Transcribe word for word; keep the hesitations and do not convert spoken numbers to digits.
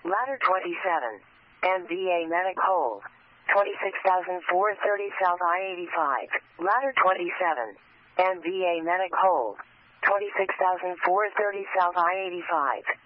Ladder twenty-seven. M B A Medic Hold. twenty-six thousand four hundred thirty South I eighty-five. Ladder twenty-seven. M B A Medic Hold. twenty-six thousand four hundred thirty South I eighty-five.